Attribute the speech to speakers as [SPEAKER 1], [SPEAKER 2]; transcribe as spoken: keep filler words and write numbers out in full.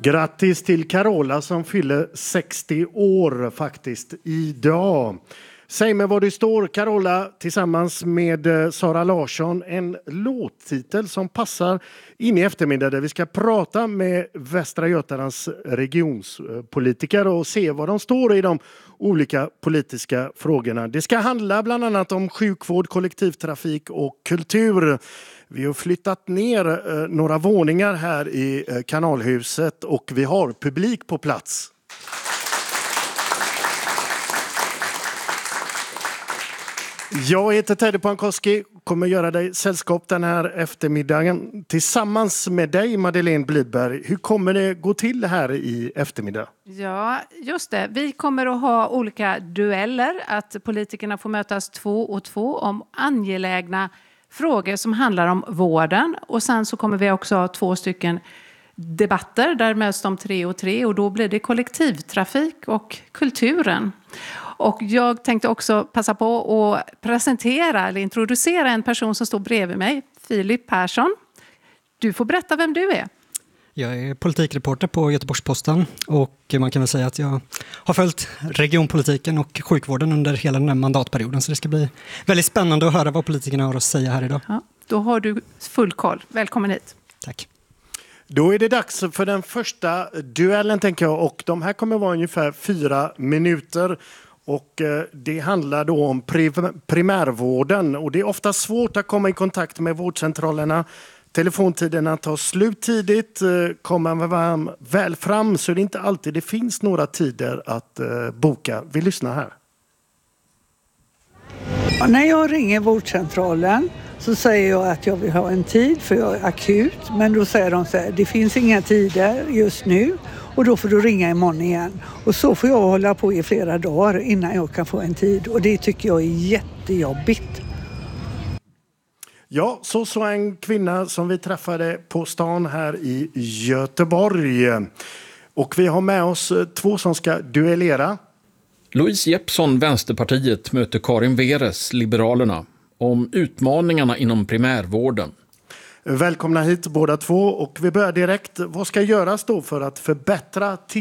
[SPEAKER 1] Grattis till Carola som fyller sextio år faktiskt idag. Säg mig var du står, Carola, tillsammans med Sara Larsson. En låttitel som passar in i eftermiddag där vi ska prata med Västra Götalands regionspolitiker och se var de står i de olika politiska frågorna. Det ska handla bland annat om sjukvård, kollektivtrafik och kultur. Vi har flyttat ner eh, några våningar här i eh, kanalhuset och vi har publik på plats. Jag heter Teddy Pankowski, kommer göra dig sällskap den här eftermiddagen tillsammans med dig, Madeleine Blidberg. Hur kommer det gå till här i eftermiddag?
[SPEAKER 2] Ja, just det. Vi kommer att ha olika dueller, att politikerna får mötas två och två om angelägna frågor som handlar om vården. Och sen så kommer vi också ha två stycken debatter, där möts de tre och tre och då blir det kollektivtrafik och kulturen. Och jag tänkte också passa på att presentera eller introducera en person som står bredvid mig, Filip Persson. Du får berätta vem du är.
[SPEAKER 3] Jag är politikreporter på Göteborgs-Posten och man kan väl säga att jag har följt regionpolitiken och sjukvården under hela den här mandatperioden. Så det ska bli väldigt spännande att höra vad politikerna har att säga här idag.
[SPEAKER 2] Ja, då har du full koll. Välkommen hit.
[SPEAKER 3] Tack.
[SPEAKER 1] Då är det dags för den första duellen, tänker jag, och de här kommer vara ungefär fyra minuter. Och det handlar då om primärvården och det är ofta svårt att komma i kontakt med vårdcentralerna. Telefontiderna tar slut tidigt, kommer man väl fram så är det inte alltid det finns några tider att boka. Vi lyssnar här.
[SPEAKER 4] Ja, när jag ringer vårdcentralen så säger jag att jag vill ha en tid för jag är akut. Men då säger de så här, det finns inga tider just nu och då får du ringa imorgon igen. Och så får jag hålla på i flera dagar innan jag kan få en tid och det tycker jag är jättejobbigt.
[SPEAKER 1] Ja, så så en kvinna som vi träffade på stan här i Göteborg. Och vi har med oss två som ska duellera.
[SPEAKER 5] Louise Jeppsson, Vänsterpartiet, möter Karin Veres, Liberalerna, om utmaningarna inom primärvården.
[SPEAKER 1] Välkomna hit båda två och vi börjar direkt. Vad ska göras då för att förbättra